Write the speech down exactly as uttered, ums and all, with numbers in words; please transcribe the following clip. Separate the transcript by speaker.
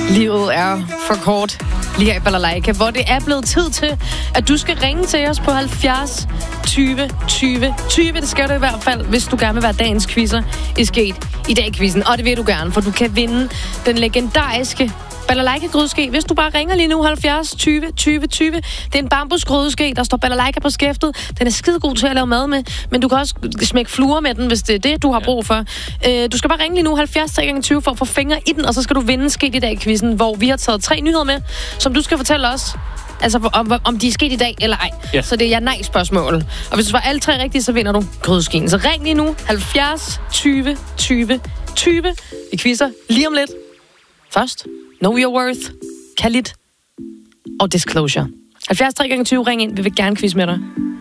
Speaker 1: Livet er for kort lige her i Balalaika, hvor det er blevet tid til, at du skal ringe til os på halvfjerds tyve tyve tyve. Det skal du i hvert fald, hvis du gerne vil være dagens quizzer i Sket i dag-quizzen. Og det vil du gerne, for du kan vinde den legendariske Balalaika-grydeske. Hvis du bare ringer lige nu, halvfjerds tyve tyve tyve. Det er en bambusgrydeske, der står Balalaika på skæftet. Den er skidegod til at lave mad med, men du kan også smække fluer med den, hvis det er det, du har brug for. Øh, du skal bare ringe lige nu, halvfjerds tre gange tyve, for at få fingre i den, og så skal du vinde Sket i dag-quizzen, hvor vi har taget tre nyheder med, som du skal fortælle os, altså om, om de er sket i dag eller ej. Yeah. Så det er ja-nej-spørgsmål. Og hvis du svarer alle tre rigtige, så vinder du grydeskeen. Så ring lige nu, halvfjerds tyve tyve tyve. Vi quizzer lige om lidt. Først Know Your Worth, Khalid og Disclosure. halvfjerds tre gange tyve, ring ind. Vi vil gerne quiz med dig.